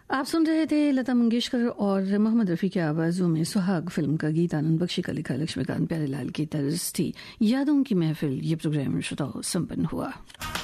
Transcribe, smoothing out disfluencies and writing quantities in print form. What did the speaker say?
आप सुन रहे थे लता मंगेशकर और मोहम्मद रफ़ी की आवाज़ों में सुहाग फिल्म का गीत आनंद बख्शी का लिखा लक्ष्मीकांत प्यारेलाल की तर्ज थी। यादों की महफिल ये प्रोग्राम श्रोताओं संपन्न हुआ।